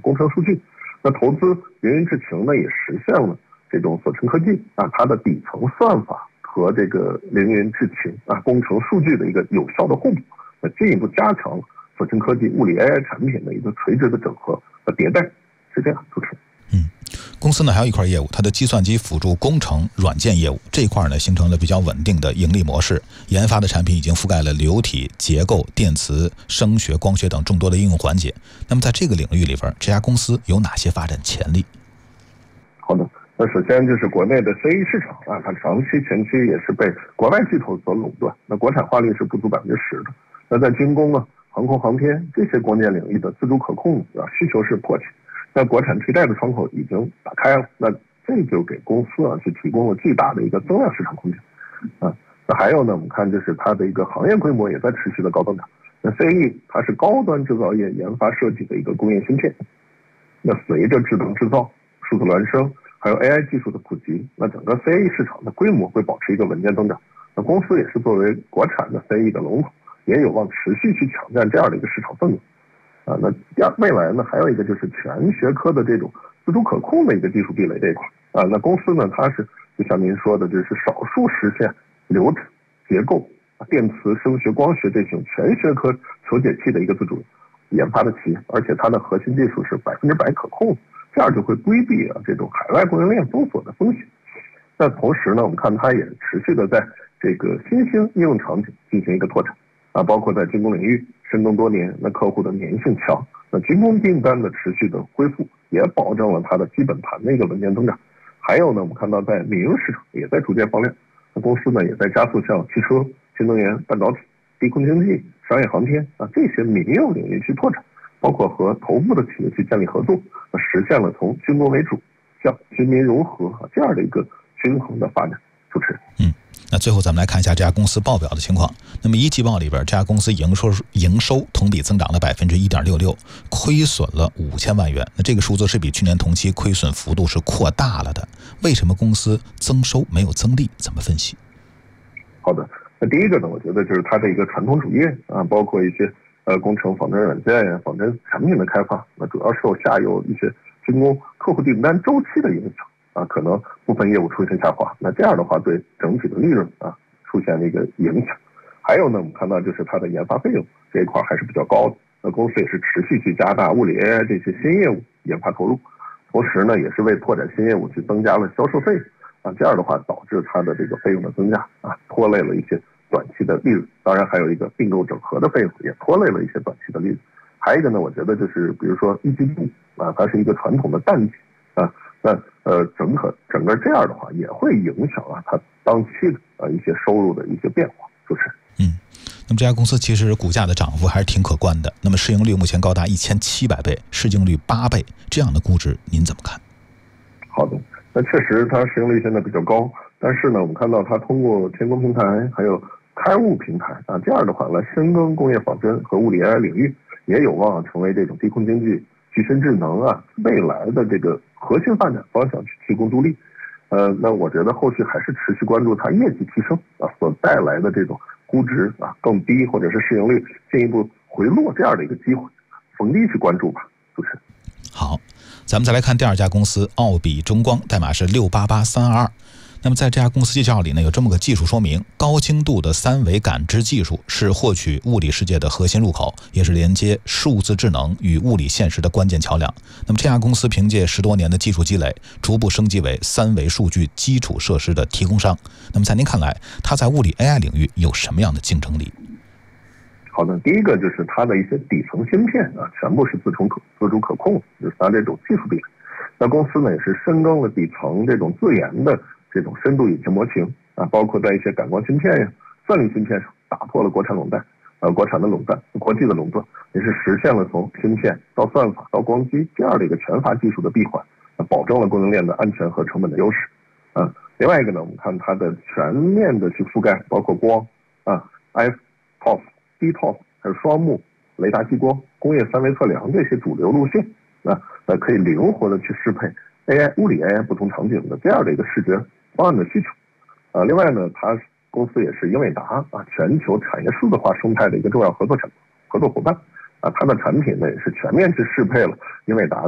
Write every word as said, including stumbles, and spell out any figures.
工程数据。那投资凌云智擎呢，也实现了这种索成科技啊，它的底层算法和这个凌云智擎啊工程数据的一个有效的互补，那进一步加强了索成科技物理 A I 产品的一个垂直的整合和迭代，是这样。主持人。 嗯，公司呢还有一块业务，它的计算机辅助工程软件业务这一块呢形成了比较稳定的盈利模式，研发的产品已经覆盖了流体、结构、电磁、声学、光学等众多的应用环节。那么在这个领域里边，这家公司有哪些发展潜力？ 好的，那首先就是国内的 C A 市场啊，它长期前期也是被国外巨头所垄断，那国产化率是不足百分之十的。那在军工啊、航空航天这些关键领域的自主可控啊需求是迫切。那国产替代的窗口已经打开了，那这就给公司啊去提供了巨大的一个增量市场空间啊。那还有呢，我们看就是它的一个行业规模也在持续的高增长。那 C A E 它是高端制造业研发设计的一个工业芯片，那随着智能制造、数字孪生还有 A I 技术的普及，那整个 C A E 市场的规模会保持一个稳健增长。那公司也是作为国产的 C A E 的龙头，也有望持续去抢占这样的一个市场份额。啊，那第二未来呢，还有一个就是全学科的这种自主可控的一个技术壁垒这一块啊。那公司呢，它是就像您说的，就是少数实现流体、结构、电磁、声学、光学这种全学科求解器的一个自主研发的企业，而且它的核心技术是百分之百可控，这样就会规避啊这种海外供应链封锁的风险。那同时呢，我们看它也持续的在这个新兴应用场景进行一个拓展啊，包括在军工领域深耕多年，那客户的粘性强，那军工订单的持续的恢复，也保证了它的基本盘的一个稳健增长。还有呢，我们看到在民用市场也在逐渐放量，那公司呢也在加速向汽车、新能源、半导体、低空经济、商业航天啊这些民用领域去拓展，包括和头部的企业去建立合作，那实现了从军工为主向军民融合啊这样的一个均衡的发展。主持人。 嗯。那最后咱们来看一下这家公司报表的情况。那么一季报里边，这家公司营收营收同比增长了百分之一点六六，亏损了五千万元。那这个数字是比去年同期亏损幅度是扩大了的。为什么公司增收没有增利？怎么分析？ 好的，那第一个呢，我觉得就是它的一个传统主业啊，包括一些呃工程仿真软件呀、仿真产品的开发，那主要受下游一些军工客户订单周期的影响。啊，可能部分业务出现下滑，那这样的话对整体的利润啊出现了一个影响。还有呢，我们看到就是它的研发费用这一块还是比较高的，那公司也是持续去加大物理 A I 这些新业务研发投入，同时呢也是为拓展新业务去增加了销售费用啊，这样的话导致它的这个费用的增加啊，拖累了一些短期的利润。当然还有一个并购整合的费用也拖累了一些短期的利润。还有一个呢，我觉得就是比如说一季度啊，它是一个传统的淡季啊。那呃，整个整个这样的话，也会影响啊它当期的啊一些收入的一些变化，就是。 嗯，那么这家公司其实股价的涨幅还是挺可观的。那么市盈率目前高达一千七百倍，市净率八倍，这样的估值您怎么看？ 好的，那确实它市盈率现在比较高，但是呢，我们看到它通过天工平台还有开物平台啊，这样的话来深耕工业仿真和物理 A I 领域，也有望成为这种低空经济、具身智能啊未来的这个核心发展方向去提供助力。呃，那我觉得后续还是持续关注它业绩提升啊所带来的这种估值啊更低或者是市盈率进一步回落这样的一个机会，逢低去关注吧。主持人。 好，咱们再来看第二家公司奥比中光，代码是六八八三二二。那么在这家公司介绍里呢，有这么个技术说明：高精度的三维感知技术是获取物理世界的核心入口，也是连接数字智能与物理现实的关键桥梁。那么这家公司凭借十多年的技术积累，逐步升级为三维数据基础设施的提供商。那么在您看来，它在物理 A I 领域有什么样的竞争力？ 好的，第一个就是它的一些底层芯片啊，全部是自主可自主可控，就是它这种技术壁垒。那公司呢也是深耕了底层这种自研的这种深度引擎模型啊，包括在一些感光芯片呀、算力芯片上打破了国产垄断，呃，国产的垄断、国际的垄断，也是实现了从芯片到算法到光机这样的一个全发技术的闭环，保证了供应链的安全和成本的优势。啊，另外一个呢，我们看它的全面的去覆盖，包括光啊、F、T O F、D T O F 还有双目、雷达激光、工业三维测量这些主流路线，啊，呃，可以灵活的去适配 A I 物理 A I 不同场景的这样的一个视觉方案的需求。啊，另外呢，它公司也是英伟达啊全球产业数字化生态的一个重要合作产合作伙伴。啊，它的产品呢也是全面去适配了英伟达